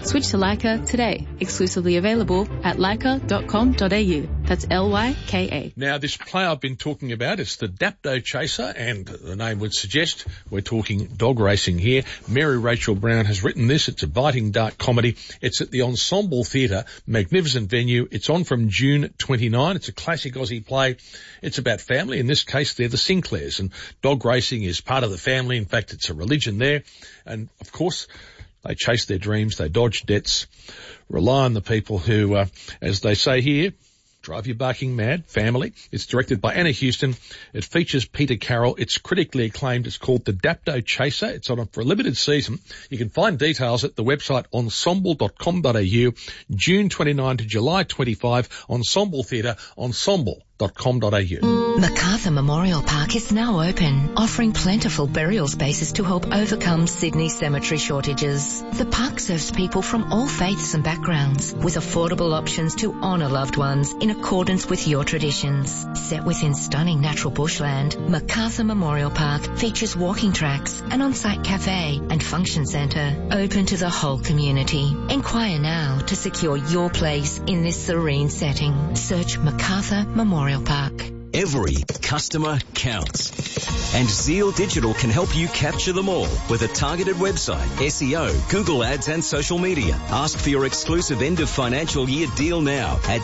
Switch to Leica today. Exclusively available at leica.com.au. That's Lyka. Now, this play I've been talking about, it's the Dapto Chaser, and the name would suggest we're talking dog racing here. Mary Rachel Brown has written this. It's a biting dark comedy. It's at the Ensemble Theatre, magnificent venue. It's on from June 29. It's a classic Aussie play. It's about family. In this case, they're the Sinclairs, and dog racing is part of the family. In fact, it's a religion there. And, of course, they chase their dreams, they dodge debts, rely on the people who, as they say here, drive you barking mad, family. It's directed by Anna Houston. It features Peter Carroll. It's critically acclaimed. It's called The Dapto Chaser. It's on for a limited season. You can find details at the website ensemble.com.au, June 29 to July 25, Ensemble Theatre, ensemble.com.au. Macarthur Memorial Park is now open, offering plentiful burial spaces to help overcome Sydney's cemetery shortages. The park serves people from all faiths and backgrounds, with affordable options to honour loved ones in accordance with your traditions. Set within stunning natural bushland, Macarthur Memorial Park features walking tracks, an on-site cafe and function centre open to the whole community. Inquire now to secure your place in this serene setting. Search Macarthur Memorial Park. Every customer counts. And Zeal Digital can help you capture them all with a targeted website, SEO, Google Ads and social media. Ask for your exclusive end of financial year deal now at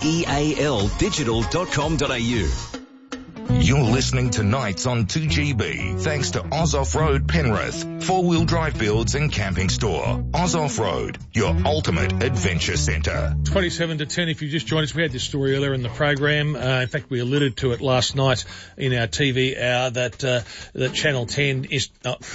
zealdigital.com.au. You're listening to Nights on 2GB, thanks to Oz Off-Road Penrith, four-wheel drive builds and camping store. Oz Off-Road, your ultimate adventure centre. 27 to 10, if you just joined us, we had this story earlier in the program. In fact, we alluded to it last night in our TV hour that Channel 9 is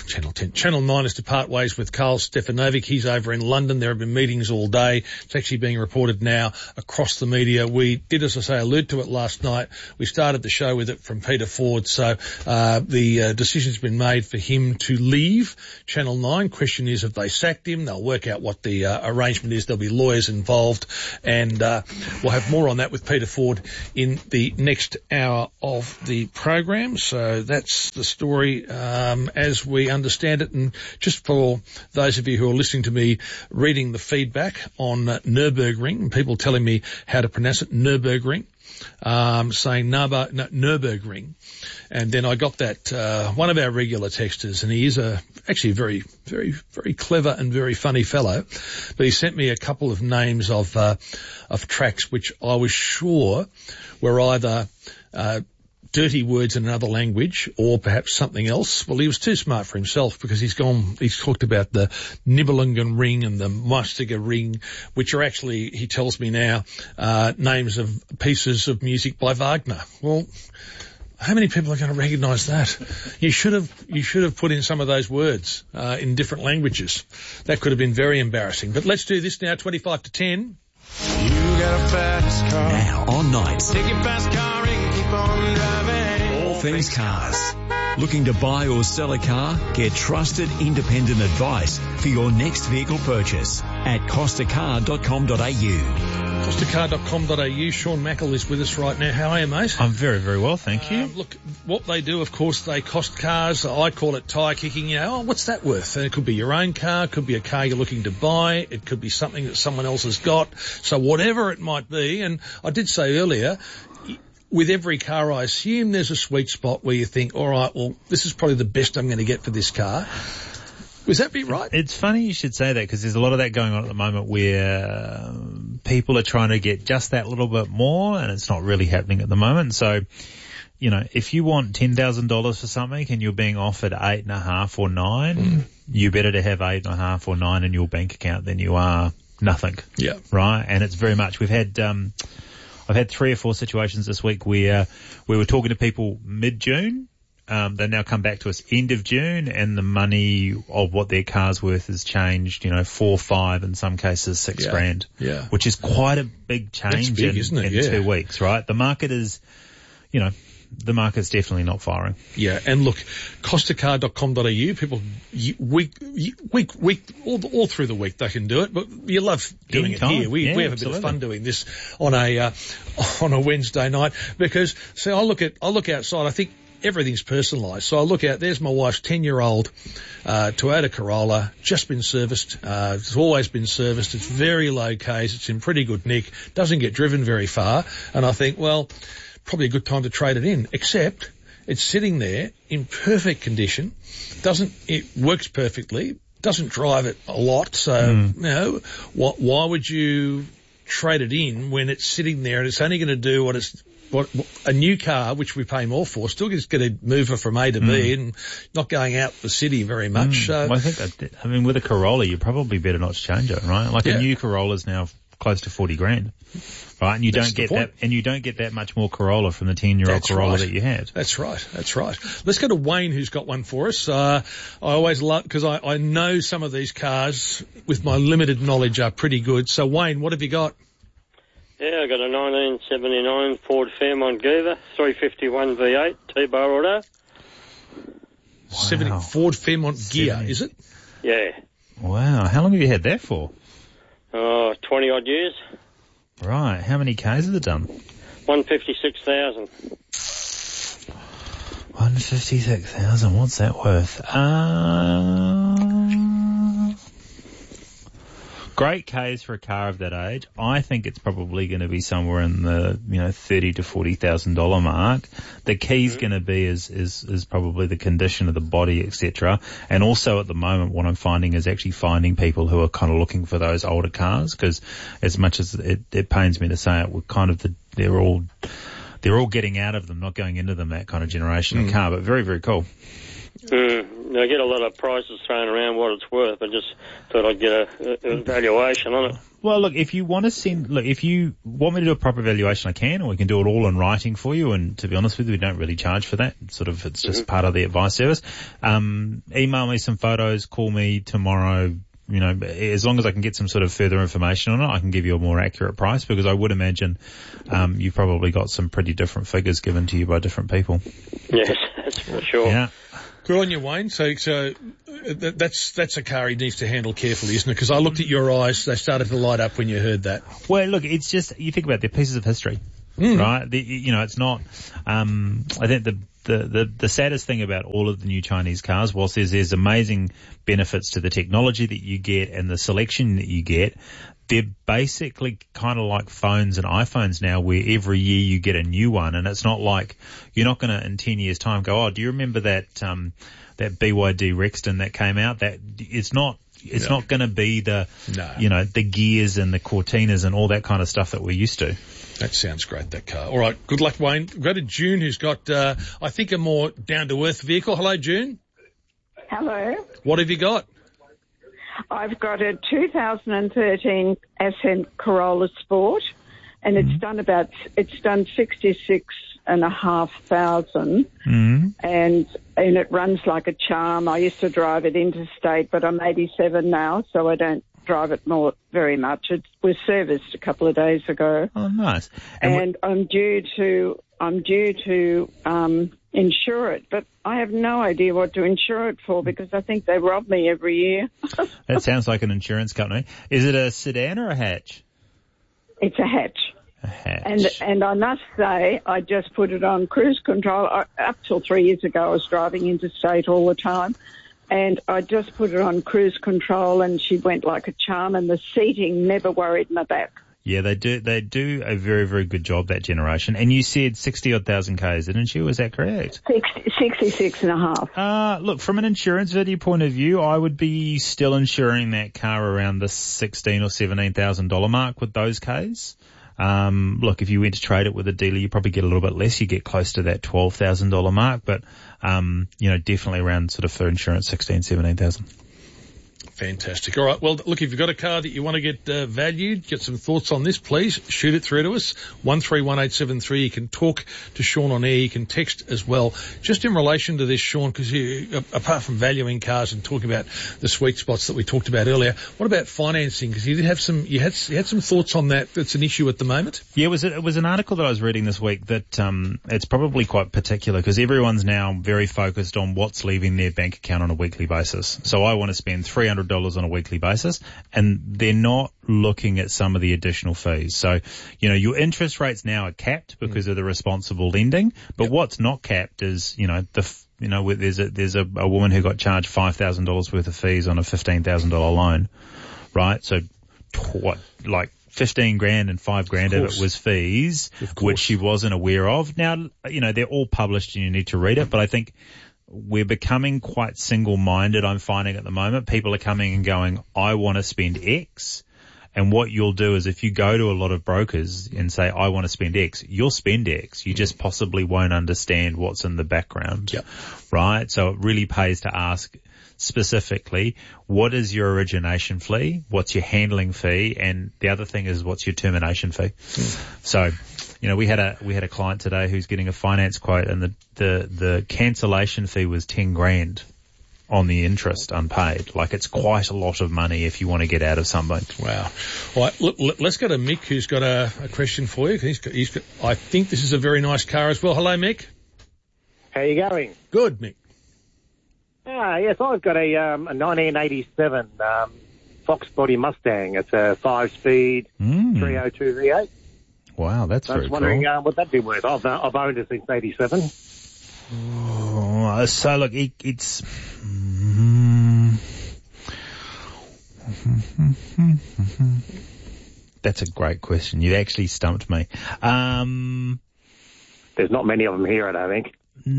to part ways with Carl Stefanovic. He's over in London. There have been meetings all day. It's actually being reported now across the media. We did, as I say, allude to it last night. We started the show with it from Peter Ford. So the decision's been made for him to leave Channel 9. Question is, have they sacked him? They'll work out what the arrangement is. There'll be lawyers involved, and we'll have more on that with Peter Ford in the next hour of the program. So that's the story as we understand it. And just for those of you who are listening to me reading the feedback on Nürburgring, people telling me how to pronounce it, Nürburgring, saying Nürburgring. And then I got that, one of our regular texters, and he is actually a very, very, very clever and very funny fellow, but he sent me a couple of names of tracks which I was sure were either, dirty words in another language or perhaps something else. Well, he was too smart for himself, because he's talked about the Nibelungen Ring and the Meistiger Ring, which are actually, he tells me now, names of pieces of music by Wagner. Well, how many people are going to recognise that? You should have put in some of those words in different languages. That could have been very embarrassing. But let's do this now, 25 to 10. You got a fast car. Now on Nights. Take your fast car and keep on driving. All things cars. Looking to buy or sell a car? Get trusted, independent advice for your next vehicle purchase at costacar.com.au. Costacar.com.au. Sean Mackle is with us right now. How are you, mate? I'm very, very well, thank you. Look, what they do, of course, they cost cars. I call it tyre kicking. What's that worth? And it could be your own car, it could be a car you're looking to buy, it could be something that someone else has got. So whatever it might be, and I did say earlier, with every car, I assume there's a sweet spot where you think, all right, well, this is probably the best I'm going to get for this car. Would that be right? It's funny you should say that, because there's a lot of that going on at the moment where people are trying to get just that little bit more, and it's not really happening at the moment. So, if you want $10,000 for something and you're being offered 8.5 or 9, you're better to have 8.5 or 9 in your bank account than you are nothing. Yeah. Right? And it's very much, I've had 3 or 4 situations this week where we were talking to people mid-June. They now come back to us end of June, and the money of what their car's worth has changed, 4, 5, in some cases $6,000. Yeah. Which is quite a big change. That's big, isn't it? In 2 weeks, right? The market is, the market's definitely not firing. Yeah, and look, costacar.com.au, people, week, all through the week they can do it, but you love doing it here. We have a bit of fun doing this on a Wednesday night, because, I look outside, I think everything's personalised. So I look out, there's my wife's 10-year-old Toyota Corolla, just been serviced. It's always been serviced. It's very low Ks. It's in pretty good nick. Doesn't get driven very far. And I think, well, probably a good time to trade it in, except it's sitting there in perfect condition. It works perfectly. Doesn't drive it a lot. So, you know, why would you trade it in when it's sitting there and it's only going to do what a new car, which we pay more for, still is going to move her from A to B and not going out the city very much. Well, I think with a Corolla, you're probably better not to change it, right? Like a new Corolla's now close to 40 grand. Right, and you don't get that much more Corolla from the 10-year-old Corolla that you had. That's right. Let's go to Wayne, who's got one for us. I always love, because I know some of these cars with my limited knowledge are pretty good. So Wayne, what have you got? Yeah, I got a 1979 Ford Fairmont Giva, 351 V8, T-bar auto. Wow. Ford Fairmont Gia, is it? Yeah. Wow, how long have you had that for? 20 odd years. Right, how many Ks has it done? 156,000. 156,000, what's that worth? Great Ks for a car of that age. I think it's probably going to be somewhere in the, $30,000 to $40,000 mark. The key's going to be is probably the condition of the body, etc. And also at the moment, what I'm finding is actually finding people who are kind of looking for those older cars, because as much as it pains me to say it, we're kind of they're all getting out of them, not going into them, that kind of generation of car, but very, very cool. I get a lot of prices thrown around what it's worth. I just thought I'd get a valuation on it. Well, look, if you want me to do a proper valuation, I can, or we can do it all in writing for you. And to be honest with you, we don't really charge for that. It's just part of the advice service. Email me some photos, call me tomorrow. As long as I can get some sort of further information on it, I can give you a more accurate price, because I would imagine you've probably got some pretty different figures given to you by different people. Yes, that's for sure. Yeah. Good on you, Wayne. So that's a car he needs to handle carefully, isn't it? Because I looked at your eyes; they started to light up when you heard that. Well, look, it's just, you think about it, they're pieces of history, right? It's not. I think the saddest thing about all of the new Chinese cars, whilst there's amazing benefits to the technology that you get and the selection that you get, they're basically kind of like phones and iPhones now, where every year you get a new one, and it's not like you're not going to in 10 years' time go, oh, do you remember that BYD Rexton that came out? That it's not going to be the gears and the Cortinas and all that kind of stuff that we're used to. That sounds great, that car. All right, good luck, Wayne. Go to June, who's got, I think, a more down-to-earth vehicle. Hello, June. Hello. What have you got? I've got a 2013 Ascent Corolla Sport, and it's done 66,500, and it runs like a charm. I used to drive it interstate, but I'm 87 now, so I don't drive it very much. It was serviced a couple of days ago. Oh, nice. And I'm due to insure it, but I have no idea what to insure it for, because I think they rob me every year. That sounds like an insurance company. Is it a sedan or a hatch? It's a hatch. A hatch. And I must say, I just put it on cruise control. Up till 3 years ago, I was driving interstate all the time, and I just put it on cruise control, and she went like a charm, and the seating never worried my back. Yeah, they do a very, very good job, that generation. And you said 60-odd thousand Ks, didn't you? Is that correct? 66.5. Look, from an insurance value point of view, I would be still insuring that car around the $16,000 or $17,000 mark with those Ks. Look, if you went to trade it with a dealer, you probably get a little bit less. You get close to that $12,000 mark, but, definitely around sort of for insurance, 16,000, 17,000. Fantastic. All right. Well, look, if you've got a car that you want to get valued, get some thoughts on this, please shoot it through to us. 131873. You can talk to Sean on air. You can text as well. Just in relation to this, Sean, because apart from valuing cars and talking about the sweet spots that we talked about earlier, what about financing? Because you had some thoughts on that. That's an issue at the moment. Yeah, it was an article that I was reading this week that it's probably quite particular, because everyone's now very focused on what's leaving their bank account on a weekly basis. So I want to spend $300 $100 on a weekly basis, and they're not looking at some of the additional fees. So, your interest rates now are capped because of the responsible lending, but what's not capped is, there's a woman who got charged $5,000 worth of fees on a $15,000 loan, right? So, like $15,000 and $5,000 of it was fees, which she wasn't aware of. Now, they're all published and you need to read it, but I think we're becoming quite single-minded, I'm finding at the moment. People are coming and going, I want to spend X. And what you'll do is if you go to a lot of brokers and say, I want to spend X, you'll spend X. You just possibly won't understand what's in the background, right? So it really pays to ask specifically, what is your origination fee? What's your handling fee? And the other thing is, what's your termination fee? So, we had a client today who's getting a finance quote, and the cancellation fee was $10,000 on the interest unpaid. Like, it's quite a lot of money if you want to get out of something. Wow. All right, look, let's go to Mick, who's got a question for you. He's got, I think this is a very nice car as well. Hello, Mick. How you going? Good, Mick. Yes, I've got a 1987 Fox Body Mustang. It's a 5-speed 302 V8. Wow, that's very cool. I was wondering what that'd be worth. I've owned it since 87. Oh, so look, it's... That's a great question. You actually stumped me. There's not many of them here, I don't think.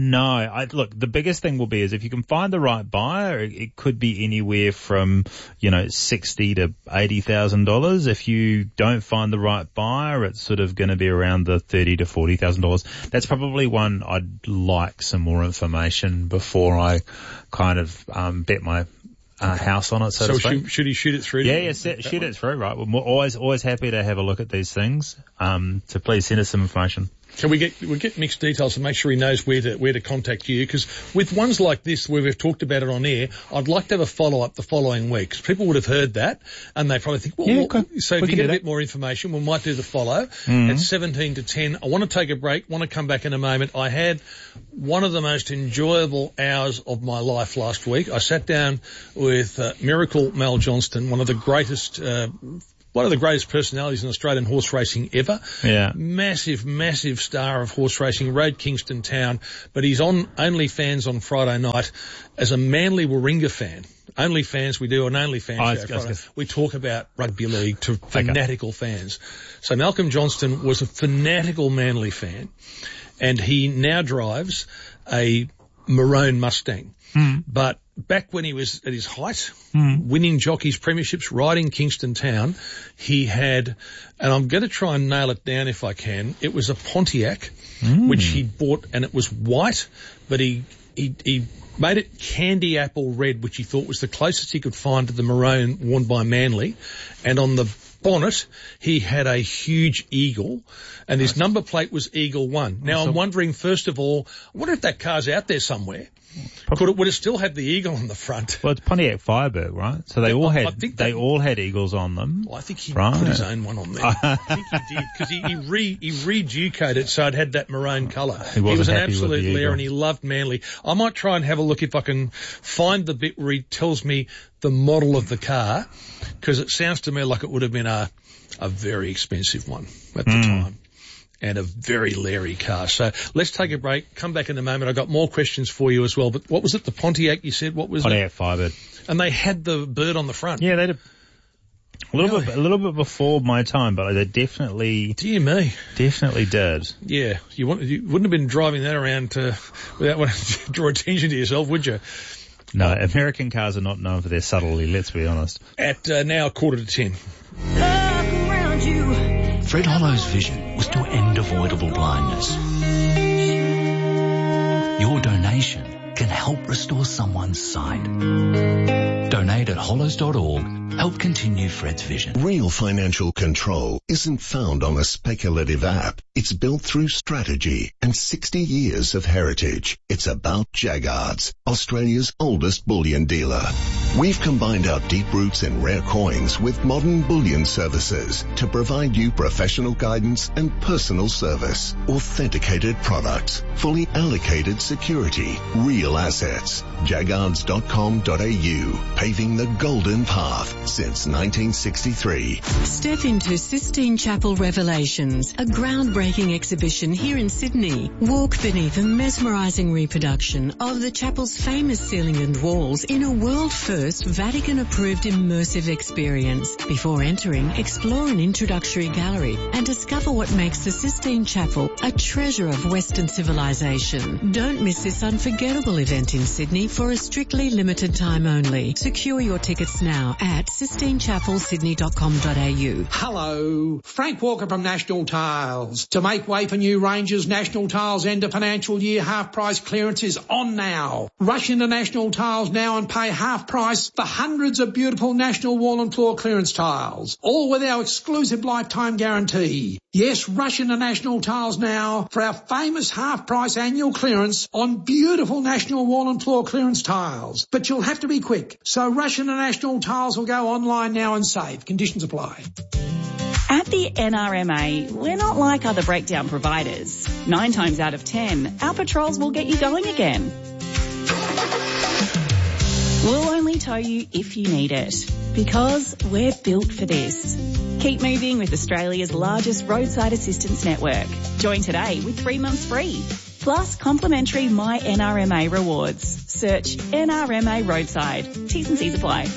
No, look, the biggest thing will be is if you can find the right buyer, it could be anywhere from, $60,000 to $80,000. If you don't find the right buyer, it's sort of going to be around the $30,000 to $40,000. That's probably one I'd like some more information before I kind of bet my house on it, so to speak. Should he shoot it through? Shoot it through, right? We're always happy to have a look at these things. So please send us some information. Can we'll get mixed details and make sure he knows where to contact you? Because with ones like this where we've talked about it on air, I'd like to have a follow-up the following week. Because people would have heard that and they probably think, so if you get a bit more information, we might do the follow. At 17 to 10. I want to take a break, want to come back in a moment. I had one of the most enjoyable hours of my life last week. I sat down with Miracle Mel Johnston, one of the greatest personalities in Australian horse racing ever. Yeah. Massive star of horse racing, rode Kingston Town, but he's on OnlyFans on Friday night as a Manly Warringah fan. OnlyFans, we do an OnlyFans show Friday. We talk about rugby league to fanatical fans. So Malcolm Johnston was a fanatical Manly fan, and he now drives a maroon Mustang. But back when he was at his height, winning jockeys premierships, riding Kingston Town, he had, and I'm going to try and nail it down if I can, it was a Pontiac, which he bought, and it was white, but he made it candy apple red, which he thought was the closest he could find to the maroon worn by Manly, and on the bonnet, he had a huge eagle, and his number plate was Eagle 1. Now, I'm wondering, first of all, I wonder if that car's out there somewhere. Would it still have the eagle on the front? Well, it's Pontiac Firebird, right? So they all had eagles on them. Well, I think he put his own one on there. I think he did, because he reducated it so it had that maroon colour. He was an absolute lair, and he loved Manly. I might try and have a look if I can find the bit where he tells me the model of the car, because it sounds to me like it would have been a very expensive one at the time. And a very leery car. So let's take a break. Come back in a moment. I've got more questions for you as well. But what was it? The Pontiac you said? What was it? Pontiac Firebird. And they had the bird on the front. Yeah, they did. A little bit before my time, but they definitely. Dear me. Definitely did. Yeah. You wouldn't have been driving that around without wanting to draw attention to yourself, would you? No, American cars are not known for their subtlety, let's be honest. At now 9:45. Look around you. Fred Hollow's vision was to end avoidable blindness. Your donation can help restore someone's sight. Donate at hollows.org help continue Fred's vision. Real financial control isn't found on a speculative app. It's built through strategy and 60 years of heritage. It's about Jaggards, Australia's oldest bullion dealer. We've combined our deep roots in rare coins with modern bullion services to provide you professional guidance and personal service. Authenticated products, fully allocated security, real assets. Jaggards.com.au, paving the golden path since 1963. Step into Sistine Chapel Revelations, a groundbreaking exhibition here in Sydney. Walk beneath a mesmerising reproduction of the chapel's famous ceiling and walls in a world-first Vatican-approved immersive experience. Before entering, explore an introductory gallery and discover what makes the Sistine Chapel a treasure of Western civilization. Don't miss this unforgettable event in Sydney for a strictly limited time only. Secure your tickets now at SistineChapelSydney.com.au. Hello, Frank Walker from National Tiles. To make way for new ranges, National Tiles end of financial year half price clearance is on now. Rush into National Tiles now and pay half price for hundreds of beautiful National Wall and Floor clearance tiles, all with our exclusive lifetime guarantee. Yes, rush into National Tiles now for our famous half price annual clearance on beautiful National Wall and Floor clearance tiles. But you'll have to be quick, so rush into National Tiles or go online now and save. Conditions apply. At the NRMA, we're not like other breakdown providers. 9 times out of 10, our patrols will get you going again. We'll only tow you if you need it, because we're built for this. Keep moving with Australia's largest roadside assistance network. Join today with 3 months free. Plus complimentary My NRMA rewards. Search NRMA Roadside. T's and C's apply.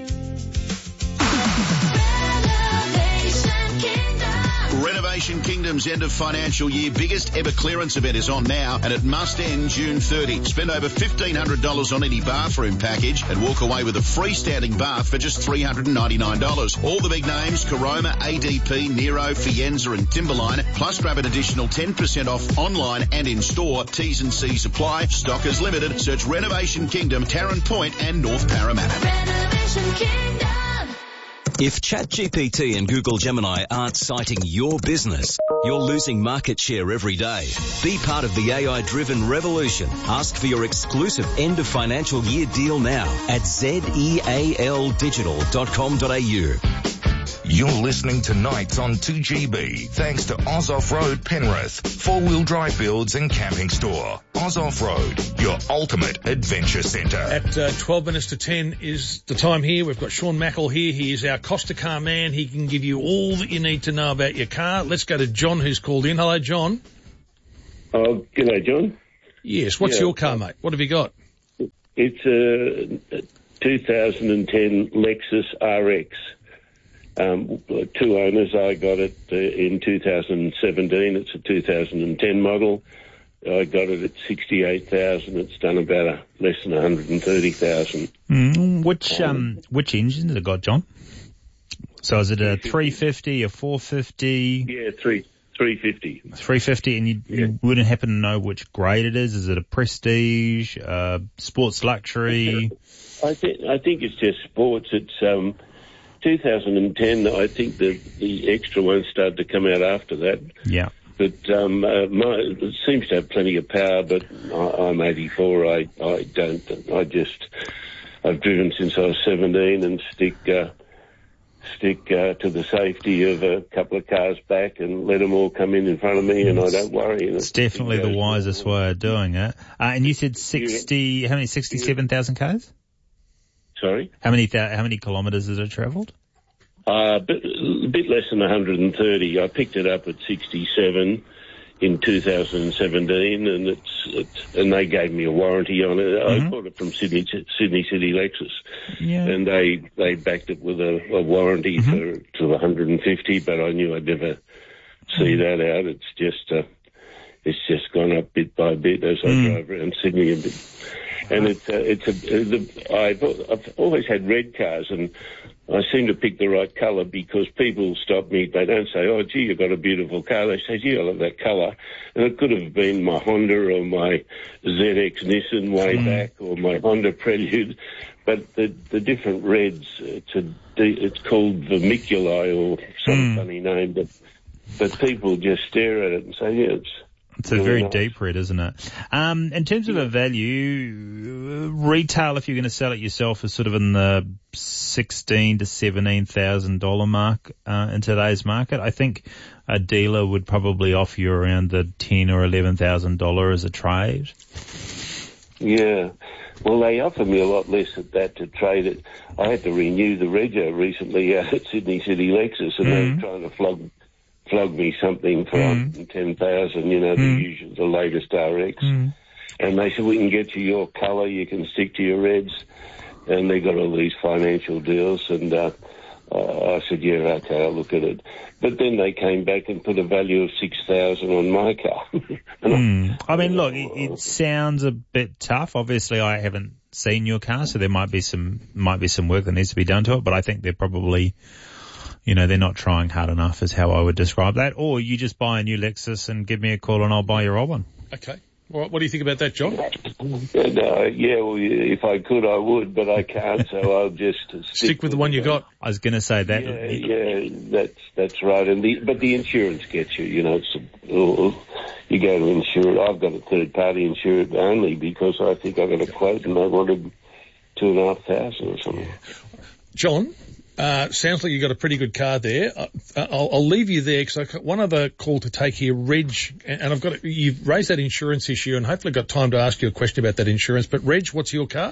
Renovation Kingdom's end of financial year biggest ever clearance event is on now, and it must end June 30. Spend over $1,500 on any bathroom package and walk away with a freestanding bath for just $399. All the big names, Caroma, ADP, Nero, Fienza and Timberline, plus grab an additional 10% off online and in store. T's and C's apply. Stock is limited. Search Renovation Kingdom, Tarrant Point and North Parramatta. Renovation Kingdom. If ChatGPT and Google Gemini aren't citing your business, you're losing market share every day. Be part of the AI-driven revolution. Ask for your exclusive end of financial year deal now at zealdigital.com.au. You're listening to Nights on 2GB, thanks to Oz Off-Road Penrith, four-wheel drive builds and camping store. Oz Off-Road, your ultimate adventure centre. At 12 minutes to 10 is the time here. We've got Sean Mackle here. He is our Costa Car man. He can give you all that you need to know about your car. Let's go to John, who's called in. Hello, John. Oh, g'day, John. Yes, what's your car, mate? What have you got? It's a 2010 Lexus RX. 2 owners. I got it in 2017. It's a 2010 model. I got it at 68,000. It's done about less than 130,000. Which engine has it got, John? So is it a 350, a 450? Yeah, 350. 350, and you wouldn't happen to know which grade it is? Is it a Prestige, Sports Luxury? I think it's just sports. It's 2010, I think the extra ones started to come out after that. Yeah. But it seems to have plenty of power, but I'm 84. I've driven since I was 17 and stick to the safety of a couple of cars back and let them all come in front of me, and I don't worry. It's definitely the wisest way of doing it. And you said 67,000 Ks? Sorry? How many kilometres has it travelled? A bit less than 130. I picked it up at 67 in 2017, and and they gave me a warranty on it. Mm-hmm. I bought it from Sydney City Lexus, and they backed it with a warranty to 150. But I knew I'd never see that out. It's just gone up bit by bit as I drive around Sydney a bit. And I've always had red cars, and I seem to pick the right colour because people stop me. They don't say, "Oh, gee, you've got a beautiful car." They say, "Gee, I love that colour." And it could have been my Honda or my ZX Nissan way back or my Honda Prelude. But the different reds, it's called vermiculi or some funny name, but people just stare at it and say, yeah, it's a very deep red, isn't it? In terms of a value, retail, if you're going to sell it yourself, is sort of in the $16,000 to $17,000 mark in today's market. I think a dealer would probably offer you around the $10,000 or $11,000 as a trade. Yeah. Well, they offer me a lot less at that to trade it. I had to renew the rego recently at Sydney City Lexus, and they were trying to flog me something for $110,000, you know, the latest RX. And they said, we can get you your colour, you can stick to your reds. And they got all these financial deals, and I said, yeah, okay, I'll look at it. But then they came back and put a value of $6,000 on my car. I mean, look, it sounds a bit tough. Obviously, I haven't seen your car, so there might be some work that needs to be done to it, but I think they're probably, you know, they're not trying hard enough is how I would describe that. Or you just buy a new Lexus and give me a call and I'll buy your old one. Okay. All right, what do you think about that, John? Well, if I could, I would, but I can't, so I'll just stick with the one you got. I was going to say that. Yeah, that's right. But the insurance gets you, you know, you go to insure it. I've got a third-party insured only because I think I got a quote and I wanted $2,500 or something. John? Sounds like you got a pretty good car there. I'll leave you there because I've got one other call to take here, Reg, and you've raised that insurance issue and hopefully got time to ask you a question about that insurance. But Reg, what's your car?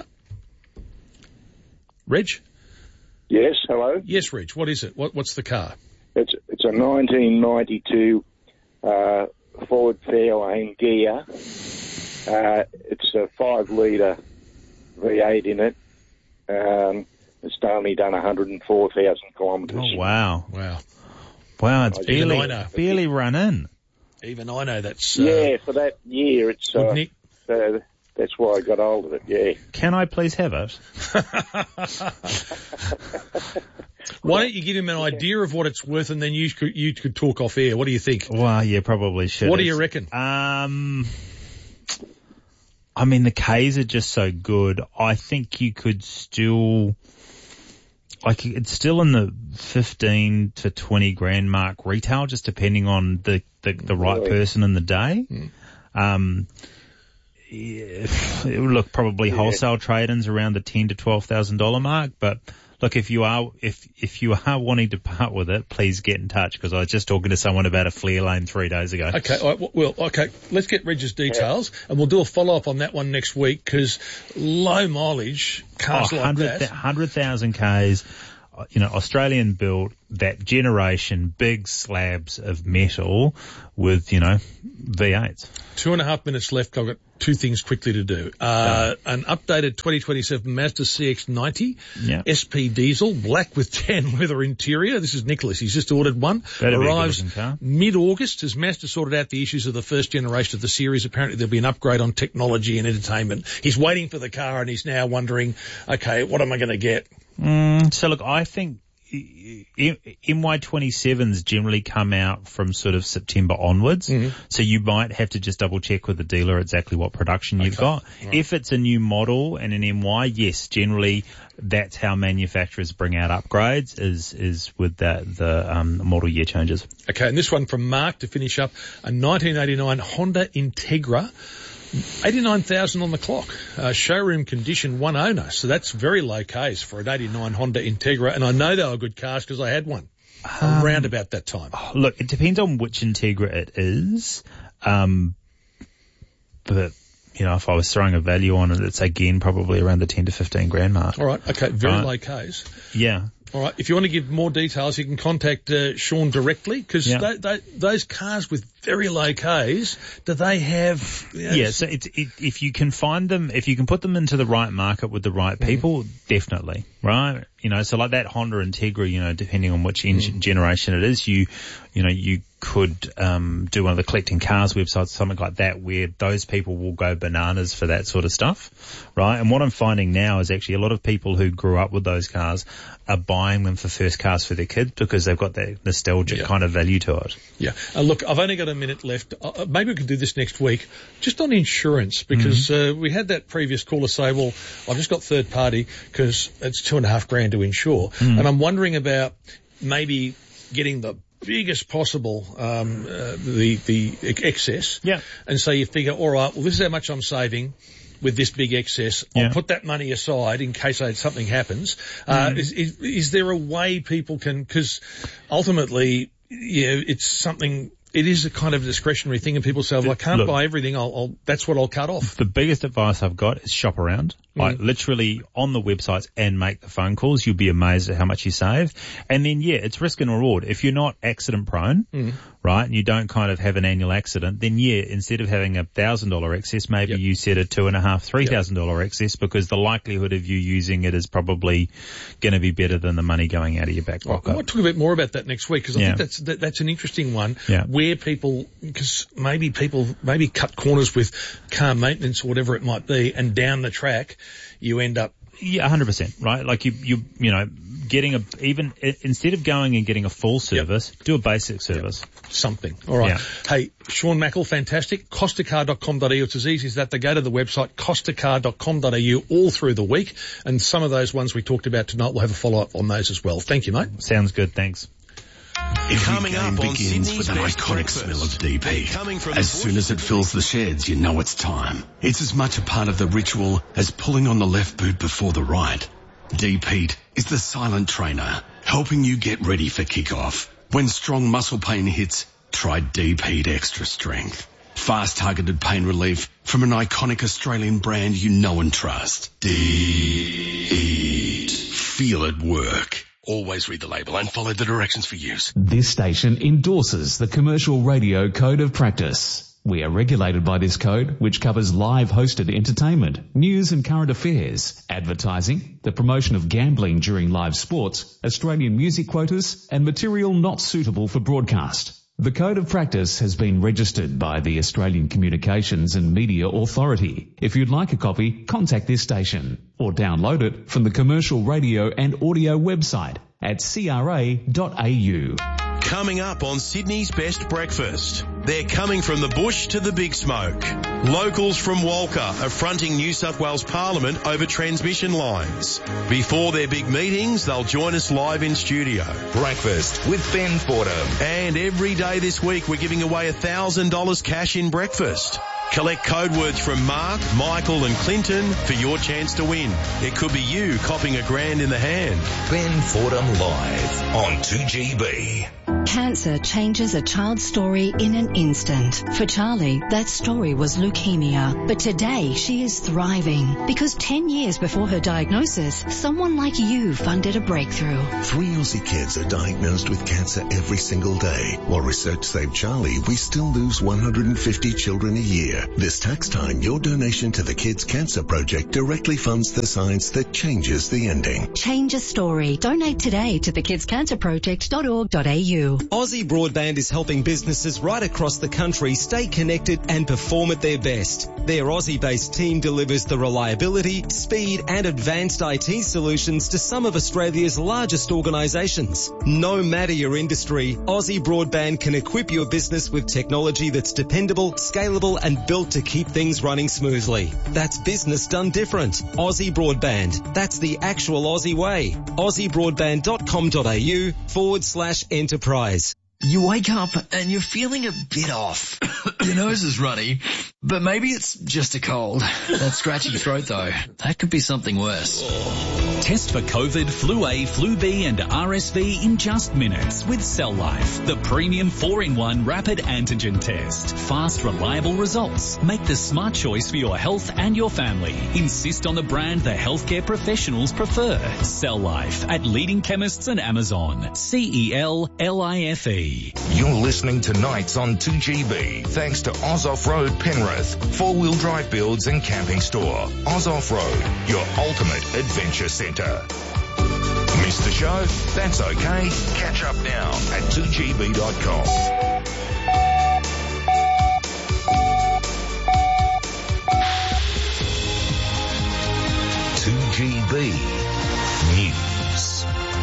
Reg? Yes, hello? Yes, Reg, what is it? What's the car? It's a 1992 Ford Fairlane Ghia. It's a 5-litre V8 in it. It's only done 104,000 kilometres. Oh, wow. Wow, it's barely run in. Even I know that's... yeah, for that year, it's... that's why I got hold of it, yeah. Can I please have it? Why don't you give him an idea of what it's worth and then you could talk off air? What do you think? Well, yeah, probably should. What do you reckon? I mean, the Ks are just so good. I think you could still... it's still in the 15 to 20 grand mark retail, just depending on the right person in the day. Look, probably wholesale trade-ins around the $10,000 to $12,000 mark, but look, if you are wanting to part with it, please get in touch because I was just talking to someone about a Flair Lane 3 days ago. Okay, all right, okay, let's get Reg's details and we'll do a follow-up on that one next week because low mileage cars like that. 100,000 Ks, you know, Australian built, that generation, big slabs of metal with, you know, V8s. 2.5 minutes left. I've got two things quickly to do. An updated 2027 Mazda CX-90, SP diesel, black with tan leather interior. This is Nicholas. He's just ordered one. Arrives mid-August as Mazda sorted out the issues of the first generation of the series. Apparently there'll be an upgrade on technology and entertainment. He's waiting for the car and he's now wondering, okay, what am I going to get? So look, I think MY27s generally come out from sort of September onwards. So you might have to just double check with the dealer exactly what production you've got. Right. If it's a new model and an MY, yes, generally that's how manufacturers bring out upgrades is with the model year changes. Okay, and this one from Mark to finish up, a 1989 Honda Integra. 89,000 on the clock. Showroom condition, one owner. So that's very low Ks for an 89 Honda Integra. And I know they were good cars because I had one around about that time. Look, it depends on which Integra it is. But, you know, if I was throwing a value on it, it's again probably around the 10 to 15 grand mark. All right. Okay. Very low Ks. Yeah. All right. If you want to give more details, you can contact Sean directly because those cars with very low Ks, do they have? Yeah. So if you can find them, if you can put them into the right market with the right people, definitely, right? You know, so like that Honda Integra, you know, depending on which engine generation it is, you could do one of the collecting cars websites, something like that, where those people will go bananas for that sort of stuff, right? And what I'm finding now is actually a lot of people who grew up with those cars are buying them for first cars for their kids because they've got that nostalgic kind of value to it. Yeah. Look, I've only got a minute left. Maybe we can do this next week, just on insurance, because we had that previous caller say, well, I've just got third party because it's $2,500 to insure. And I'm wondering about maybe getting the biggest possible the excess. Yeah. And so you figure, all right, well, this is how much I'm saving with this big excess. I'll put that money aside in case something happens. Is there a way people can, because ultimately, it's something, it is a kind of discretionary thing, and people say, well, I can't buy everything, that's what I'll cut off. The biggest advice I've got is shop around. Like literally on the websites and make the phone calls. You'll be amazed at how much you save. And then, it's risk and reward. If you're not accident prone, right, and you don't kind of have an annual accident, then instead of having $1,000 excess, maybe you set a $2,500, $3,000 excess, because the likelihood of you using it is probably going to be better than the money going out of your back pocket. I want to talk a bit more about that next week, because I think that's an interesting one, where people, because maybe people cut corners with car maintenance or whatever it might be, and down the track, you end up 100%, right? Like you know, getting even instead of going and getting a full service, do a basic service. Something. All right. Hey, Sean Mackle, fantastic. Costacar.com.au. It's as easy as that. They go to the website, costacar.com.au, all through the week. And some of those ones we talked about tonight, we'll have a follow-up on those as well. Thank you, mate. Sounds good. Thanks. Every game begins with an iconic smell of DP. As soon as it fills the sheds, you know it's time. It's as much a part of the ritual as pulling on the left boot before the right. DP is the silent trainer, helping you get ready for kickoff. When strong muscle pain hits, try DP Extra Strength. Fast targeted pain relief from an iconic Australian brand you know and trust. DP. Feel it work. Always read the label and follow the directions for use. This station endorses the Commercial Radio Code of Practice. We are regulated by this code, which covers live hosted entertainment, news and current affairs, advertising, the promotion of gambling during live sports, Australian music quotas, and material not suitable for broadcast. The Code of Practice has been registered by the Australian Communications and Media Authority. If you'd like a copy, contact this station or download it from the Commercial Radio and Audio website at cra.au. Coming up on Sydney's Best Breakfast. They're coming from the bush to the big smoke. Locals from Walker are fronting New South Wales Parliament over transmission lines. Before their big meetings, they'll join us live in studio. Breakfast with Ben Fordham. And every day this week, we're giving away $1,000 cash in breakfast. Collect code words from Mark, Michael and Clinton for your chance to win. It could be you copping $1,000 in the hand. Ben Fordham live on 2GB. Cancer changes a child's story in an instant. For Charlie, that story was leukemia. But today, she is thriving because 10 years before her diagnosis, someone like you funded a breakthrough. 3 Aussie kids are diagnosed with cancer every single day. While research saved Charlie, we still lose 150 children a year. This tax time, your donation to the Kids Cancer Project directly funds the science that changes the ending. Change a story. Donate today to thekidscancerproject.org.au. Aussie Broadband is helping businesses right across the country stay connected and perform at their best. Their Aussie-based team delivers the reliability, speed and advanced IT solutions to some of Australia's largest organisations. No matter your industry, Aussie Broadband can equip your business with technology that's dependable, scalable and built to keep things running smoothly. That's business done different. Aussie Broadband. That's the actual Aussie way. AussieBroadband.com.au/enterprise. You wake up and you're feeling a bit off. Your nose is runny, but maybe it's just a cold. That scratchy throat though, that could be something worse. Test for COVID, Flu A, Flu B and RSV in just minutes with Cell Life, the premium 4-in-1 rapid antigen test. Fast, reliable results. Make the smart choice for your health and your family. Insist on the brand the healthcare professionals prefer. Cell Life at leading chemists and Amazon. CELLIFE. You're listening to Nights on 2GB, thanks to Oz Off-Road Penrith, 4-wheel drive builds and camping store. Oz Off-Road, your ultimate adventure centre. Missed the show? That's okay. Catch up now at 2GB.com. 2GB News.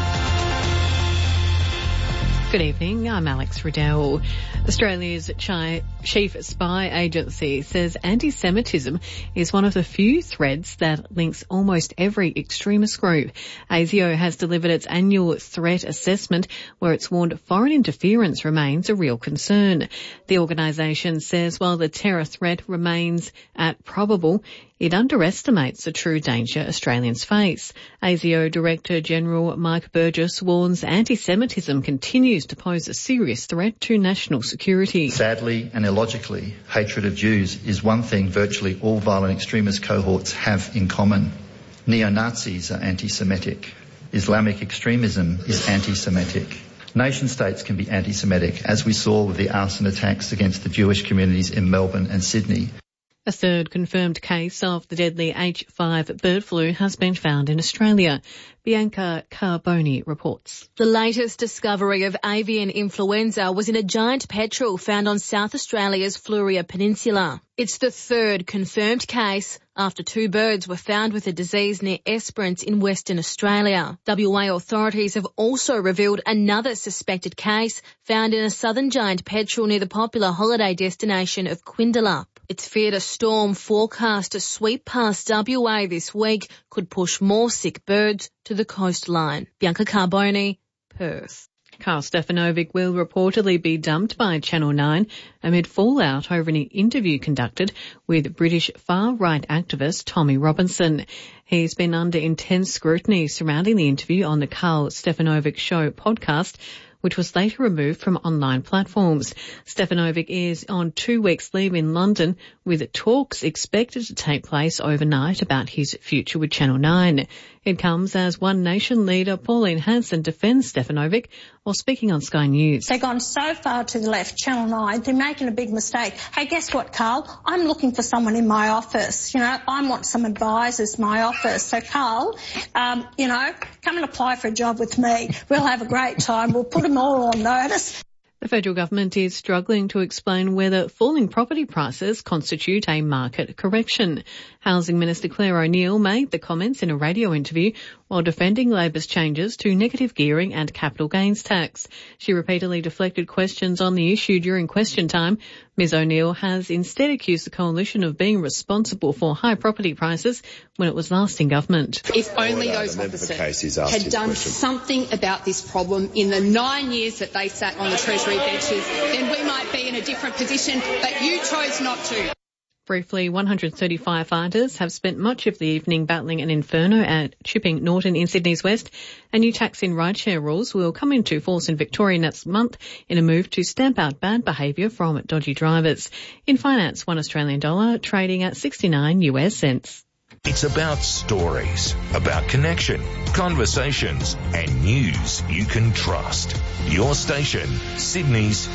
Good evening, I'm Alex Riddell. Australia's chief spy agency says anti-Semitism is one of the few threads that links almost every extremist group. ASIO has delivered its annual threat assessment where it's warned foreign interference remains a real concern. The organisation says while the terror threat remains at probable, it underestimates the true danger Australians face. ASIO Director General Mike Burgess warns anti-Semitism continues to pose a serious threat to national security. Sadly and illogically, hatred of Jews is one thing virtually all violent extremist cohorts have in common. Neo-Nazis are anti-Semitic. Islamic extremism is anti-Semitic. Nation-states can be anti-Semitic, as we saw with the arson attacks against the Jewish communities in Melbourne and Sydney. A third confirmed case of the deadly H5 bird flu has been found in Australia. Bianca Carboni reports. The latest discovery of avian influenza was in a giant petrel found on South Australia's Fluria Peninsula. It's the third confirmed case after 2 birds were found with the disease near Esperance in Western Australia. WA authorities have also revealed another suspected case found in a southern giant petrel near the popular holiday destination of Quindalup. It's feared a storm forecast to sweep past WA this week could push more sick birds to the coastline. Bianca Carboni, Perth. Karl Stefanovic will reportedly be dumped by Channel 9 amid fallout over an interview conducted with British far-right activist Tommy Robinson. He's been under intense scrutiny surrounding the interview on the Karl Stefanovic Show podcast, which was later removed from online platforms. Stefanovic is on 2 weeks leave in London, with talks expected to take place overnight about his future with Channel 9. It comes as One Nation leader Pauline Hanson defends Stefanovic while speaking on Sky News. They've gone so far to the left, Channel 9, they're making a big mistake. Hey, guess what, Carl? I'm looking for someone in my office. I want some advisors in my office. So, Carl, come and apply for a job with me. We'll have a great time. We'll put them all on notice. The federal government is struggling to explain whether falling property prices constitute a market correction. Housing Minister Claire O'Neil made the comments in a radio interview while defending Labor's changes to negative gearing and capital gains tax. She repeatedly deflected questions on the issue during question time. Ms O'Neil has instead accused the coalition of being responsible for high property prices when it was last in government. If only those officers had done something about this problem in the 9 years that they sat on the Treasury benches, then we might be in a different position, but you chose not to. Briefly, 130 firefighters have spent much of the evening battling an inferno at Chipping Norton in Sydney's west. And new taxi and rideshare rules will come into force in Victoria next month in a move to stamp out bad behaviour from dodgy drivers. In finance, $1 Australian trading at 69 US cents. It's about stories, about connection, conversations, and news you can trust. Your station, Sydney's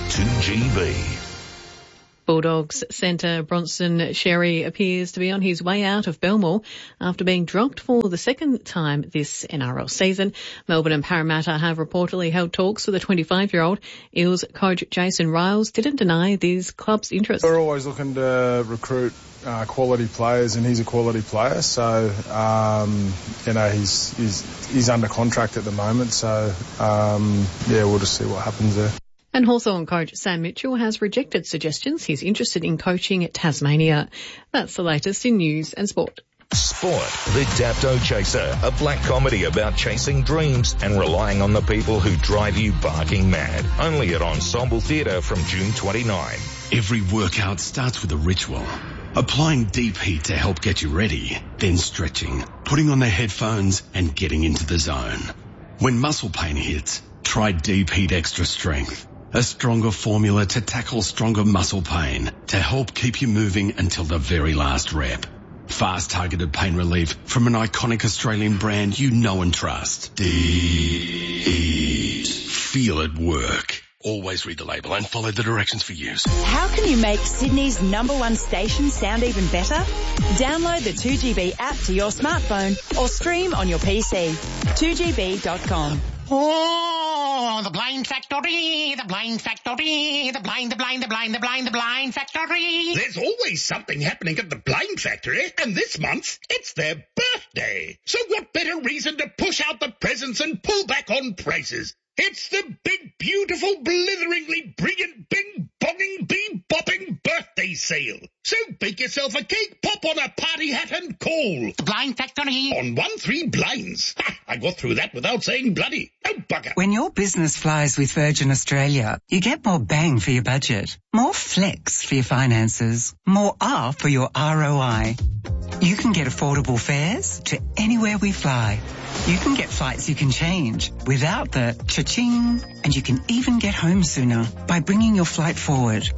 2GB. Bulldogs centre Bronson Xerri appears to be on his way out of Belmore after being dropped for the second time this NRL season. Melbourne and Parramatta have reportedly held talks with the 25-year-old. Eels coach Jason Riles didn't deny these clubs' interest. We're always looking to recruit quality players, and he's a quality player. So, he's under contract at the moment. So, we'll just see what happens there. And Hawthorn coach Sam Mitchell has rejected suggestions he's interested in coaching at Tasmania. That's the latest in news and sport. Sport, The Dapto Chaser, a black comedy about chasing dreams and relying on the people who drive you barking mad. Only at Ensemble Theatre from June 29. Every workout starts with a ritual. Applying deep heat to help get you ready, then stretching, putting on the headphones and getting into the zone. When muscle pain hits, try Deep Heat Extra Strength. A stronger formula to tackle stronger muscle pain to help keep you moving until the very last rep. Fast targeted pain relief from an iconic Australian brand you know and trust. Deep Heat. Feel it work. Always read the label and follow the directions for use. How can you make Sydney's #1 station sound even better? Download the 2GB app to your smartphone or stream on your PC. 2GB.com. Oh, the plane Blind Factory, the Blind Factory, the Blind Factory. There's always something happening at the Blind Factory, and this month it's their birthday. So what better reason to push out the presents and pull back on prices? It's the big, beautiful, blitheringly brilliant, bing-bonging, bee-bopping birthday sale. So bake yourself a cake, pop on a party hat and call. The Blind Factory. On 1-3 blinds. Ha, I got through that without saying bloody. Oh, bugger. When your business flies with Virgin Australia, you get more bang for your budget, more flex for your finances, more R for your ROI. You can get affordable fares to anywhere we fly. You can get flights you can change without the cha-ching, and you can even get home sooner by bringing your flight forward.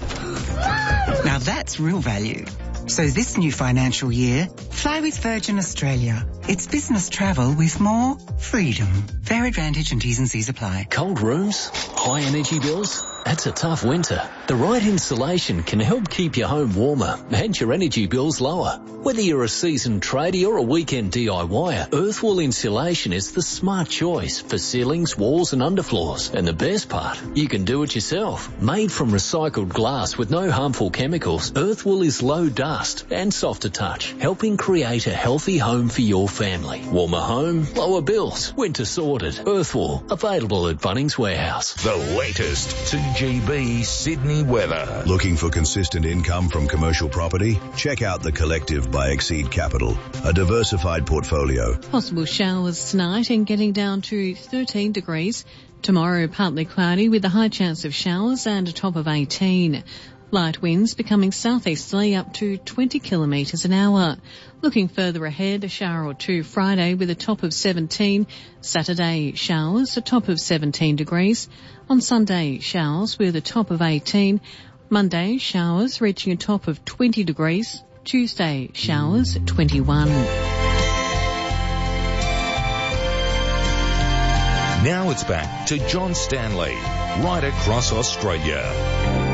Now that's real value. So this new financial year, fly with Virgin Australia. It's business travel with more freedom. Fare advantage and T's and C's apply. Cold rooms? High energy bills? That's a tough winter. The right insulation can help keep your home warmer and your energy bills lower. Whether you're a seasoned tradie or a weekend DIYer, Earthwall Insulation is the smart choice for ceilings, walls and underfloors. And the best part, you can do it yourself. Made from recycled glass with no harmful chemicals, Earthwall is low dust and soft to touch, helping create a healthy home for your family. Warmer home, lower bills. Winter sorted. Earthwall, available at Bunnings Warehouse. The latest 2GB Sydney weather. Looking for consistent income from commercial property? Check out The Collective by Exceed Capital, a diversified portfolio. Possible showers tonight and getting down to 13 degrees. Tomorrow, partly cloudy with a high chance of showers and a top of 18. Light winds becoming southeasterly up to 20 kilometres an hour. Looking further ahead, a shower or two Friday with a top of 17. Saturday, showers, a top of 17 degrees. On Sunday, showers with a top of 18. Monday, showers reaching a top of 20 degrees. Tuesday, showers, 21. Now it's back to John Stanley, right across Australia.